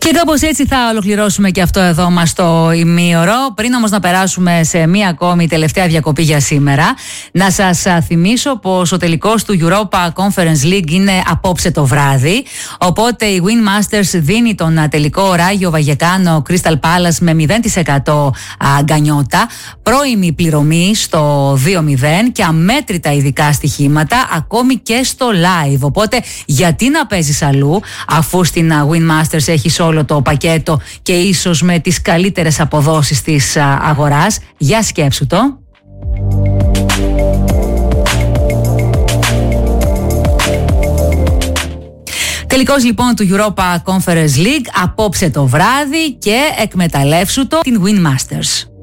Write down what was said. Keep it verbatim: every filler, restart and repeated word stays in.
Και κάπως έτσι θα ολοκληρώσουμε και αυτό εδώ μας το ημίωρο. Πριν όμως να περάσουμε σε μία ακόμη τελευταία διακοπή για σήμερα, να σας θυμίσω πως ο τελικός του Europa Conference League είναι απόψε το βράδυ. Οπότε η Win Masters δίνει τον τελικό Ράγιο Βαγεκάνο Crystal Palace με μηδέν τοις εκατό γκανιότα, πρώιμη πληρωμή στο δύο μηδέν και αμέτρητα ειδικά στοιχήματα ακόμη και στο live. Οπότε γιατί να παίζεις αλλού, αφού στην Win Masters έχεις όλο το πακέτο και ίσως με τις καλύτερες αποδόσεις της αγοράς. Για σκέψου το. Τελικός λοιπόν του Europa Conference League απόψε το βράδυ και εκμεταλλεύσου το την Win Masters.